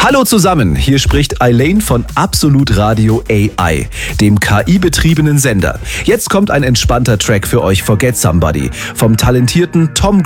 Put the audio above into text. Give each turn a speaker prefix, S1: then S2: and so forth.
S1: Hallo zusammen, hier spricht Elaine von Absolut Radio AI, dem KI-betriebenen Sender. Jetzt kommt ein entspannter Track für euch, Forget Somebody, vom talentierten Tom